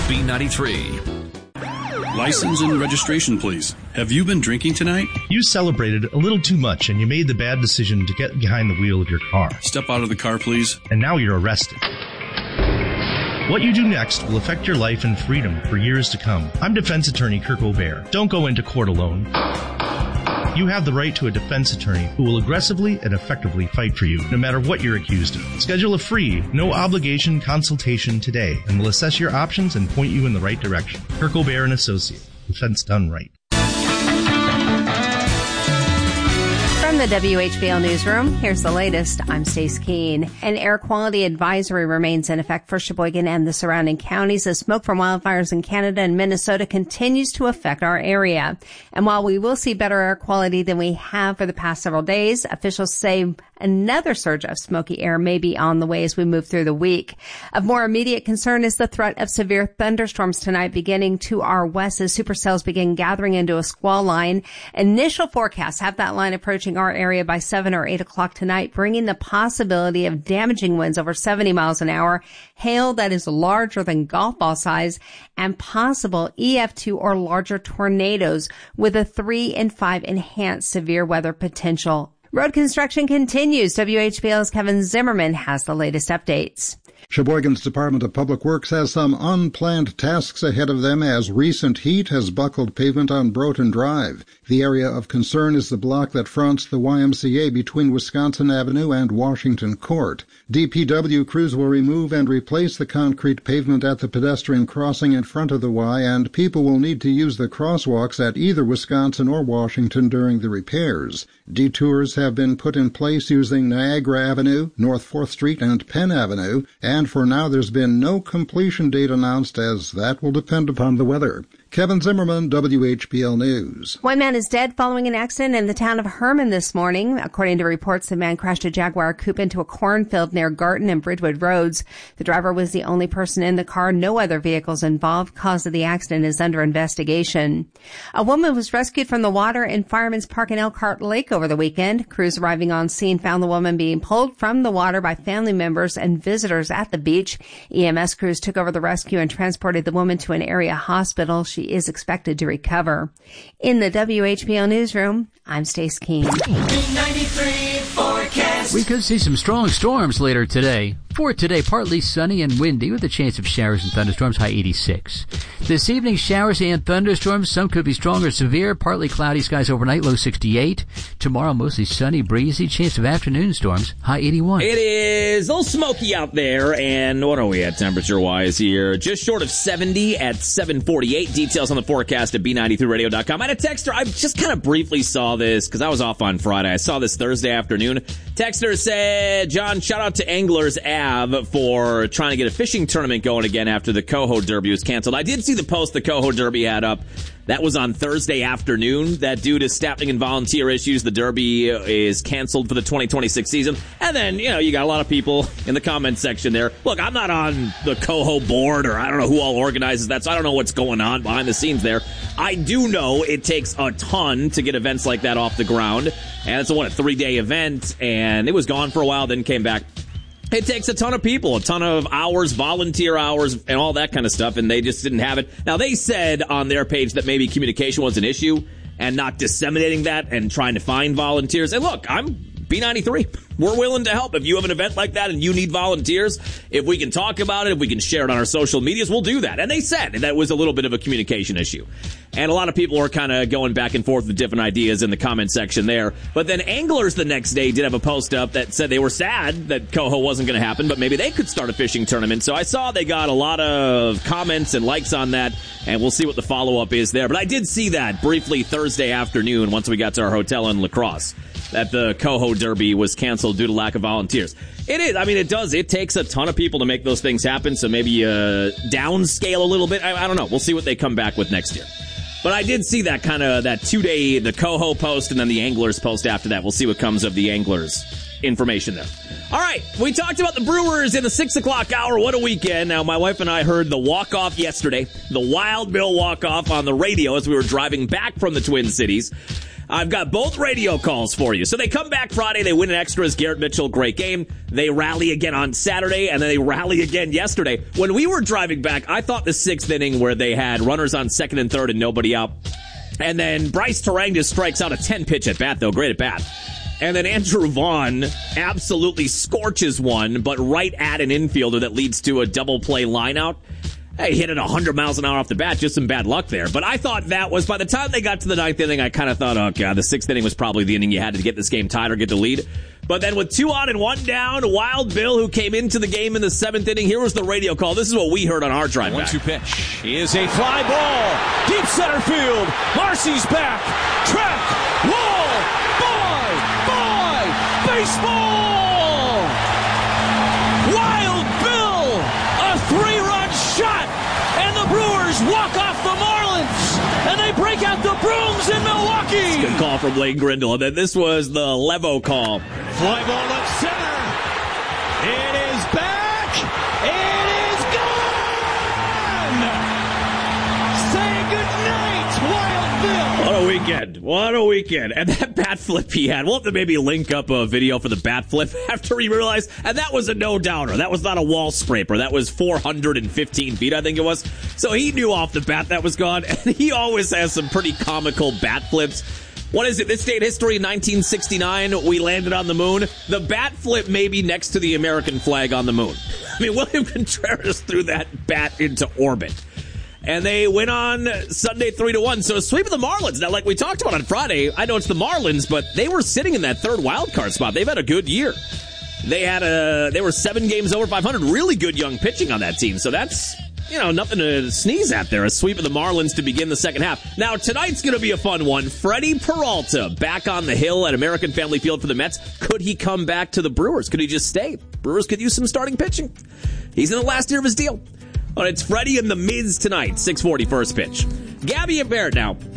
B93. License and registration, please. Have you been drinking tonight? You celebrated a little too much and you made the bad decision to get behind the wheel of your car. Step out of the car, please. And now you're arrested. What you do next will affect your life and freedom for years to come. I'm defense attorney Kirk O'Bear. Don't go into court alone. You have the right to a defense attorney who will aggressively and effectively fight for you, no matter what you're accused of. Schedule a free, no-obligation consultation today, and we'll assess your options and point you in the right direction. Kirk O'Bear and Associate. Defense done right. From the WHBL Newsroom, here's the latest. I'm Stace Keene. An air quality advisory remains in effect for Sheboygan and the surrounding counties as smoke from wildfires in Canada and Minnesota continues to affect our area. And while we will see better air quality than we have for the past several days, officials say another surge of smoky air may be on the way as we move through the week. Of more immediate concern is the threat of severe thunderstorms tonight beginning to our west as supercells begin gathering into a squall line. Initial forecasts have that line approaching our area by 7 or 8 o'clock tonight, bringing the possibility of damaging winds over 70 miles an hour, hail that is larger than golf ball size, and possible EF2 or larger tornadoes with a 3 and 5 enhanced severe weather potential. Road construction continues. WHBL's Kevin Zimmerman has the latest updates. Sheboygan's Department of Public Works has some unplanned tasks ahead of them as recent heat has buckled pavement on Broughton Drive. The area of concern is the block that fronts the YMCA between Wisconsin Avenue and Washington Court. DPW crews will remove and replace the concrete pavement at the pedestrian crossing in front of the Y, and people will need to use the crosswalks at either Wisconsin or Washington during the repairs. Detours have been put in place using Niagara Avenue, North 4th Street, and Penn Avenue, and for now there's been no completion date announced as that will depend upon the weather. Kevin Zimmerman, WHBL News. One man is dead following an accident in the town of Herman this morning. According to reports, the man crashed a Jaguar coupe into a cornfield near Garton and Bridgewood Roads. The driver was the only person in the car. No other vehicles involved. Cause of the accident is under investigation. A woman was rescued from the water in Fireman's Park in Elkhart Lake over the weekend. Crews arriving on scene found the woman being pulled from the water by family members and visitors at the beach. EMS crews took over the rescue and transported the woman to an area hospital. She is expected to recover. In the WHBL Newsroom, I'm Stace Keene. We could see some strong storms later today. For today, partly sunny and windy with a chance of showers and thunderstorms, high 86. This evening, showers and thunderstorms. Some could be strong or severe. Partly cloudy skies overnight, low 68. Tomorrow, mostly sunny, breezy. Chance of afternoon storms, high 81. It is a little smoky out there, and what are we at temperature-wise here? Just short of 70 at 7:48. Details on the forecast at B93radio.com. I had a texter. I just kind of briefly saw this because I was off on Friday. I saw this Thursday afternoon. Texter said, John, shout out to Anglers Ave for trying to get a fishing tournament going again after the Coho Derby was canceled. I did see the post the Coho Derby had up. That was on Thursday afternoon, that due to staffing and volunteer issues, the Derby is canceled for the 2026 season. And then, you got a lot of people in the comments section there. Look, I'm not on the Coho board, or I don't know who all organizes that, so I don't know what's going on behind the scenes there. I do know it takes a ton to get events like that off the ground. And it's a 3-day event, and it was gone for a while, then came back. It takes a ton of people, a ton of hours, volunteer hours, and all that kind of stuff, and they just didn't have it. Now, they said on their page that maybe communication was an issue and not disseminating that and trying to find volunteers. And look, I'm B93. We're willing to help. If you have an event like that and you need volunteers, if we can talk about it, if we can share it on our social medias, we'll do that. And they said that was a little bit of a communication issue. And a lot of people are kind of going back and forth with different ideas in the comment section there. But then Anglers the next day did have a post up that said they were sad that Coho wasn't going to happen, but maybe they could start a fishing tournament. So I saw they got a lot of comments and likes on that, and we'll see what the follow-up is there. But I did see that briefly Thursday afternoon once we got to our hotel in La Crosse, that the Coho Derby was canceled due to lack of volunteers. It is. I mean, it does. It takes a ton of people to make those things happen, so maybe downscale a little bit. I don't know. We'll see what they come back with next year. But I did see that kind of that 2-day, the Coho post and then the Anglers post after that. We'll see what comes of the Anglers information there. All right, we talked about the Brewers in the 6 o'clock hour. What a weekend. Now, my wife and I heard the walk-off yesterday, the Wild Bill walk-off on the radio as we were driving back from the Twin Cities. I've got both radio calls for you. So they come back Friday, they win in extras. Garrett Mitchell, great game. They rally again on Saturday, and then they rally again yesterday. When we were driving back, I thought the 6th inning where they had runners on 2nd and 3rd and nobody out. And then Bryce Terang just strikes out a 10-pitch at bat, though. Great at bat. And then Andrew Vaughn absolutely scorches one, but right at an infielder that leads to a double play lineout. He hit it 100 miles an hour off the bat. Just some bad luck there. But I thought that was, by the time they got to the 9th inning, I kind of thought, oh, God, the 6th inning was probably the inning you had to get this game tied or get the lead. But then with 2 out and 1 down, Wild Bill, who came into the game in the 7th inning, here was the radio call. This is what we heard on our drive back. 1-2 pitch is a fly ball. Deep center field. Marcy's back. Track. Wall. By. Baseball. Wild Bill. A 3-run shot. And the Brewers walk off the Marlins. And they break out the Brooms in Milwaukee. Good call from Blaine Grindle. And then this was the Levo call. Fly ball left center. It is back. It is gone. Say goodnight, Wild Bill. What a weekend. What a weekend. And that bat flip he had. We'll have to maybe link up a video for the bat flip after he realized. And that was a no-doubter. That was not a wall scraper. That was 415 feet, I think it was. So he knew off the bat that was gone. And he always has some pretty comical bat flips. What is it? This day in history, 1969, we landed on the moon. The bat flip may be next to the American flag on the moon. I mean, William Contreras threw that bat into orbit. And they went on Sunday 3-1. So a sweep of the Marlins. Now, like we talked about on Friday, I know it's the Marlins, but they were sitting in that 3rd wild card spot. They've had a good year. They were 7 games over 500. Really good young pitching on that team. So that's, nothing to sneeze at there. A sweep of the Marlins to begin the second half. Now, tonight's going to be a fun one. Freddie Peralta back on the hill at American Family Field for the Mets. Could he come back to the Brewers? Could he just stay? Brewers could use some starting pitching. He's in the last year of his deal. All right, it's Freddie and the Miz tonight, 6:40 first pitch. Gabby and Barrett now.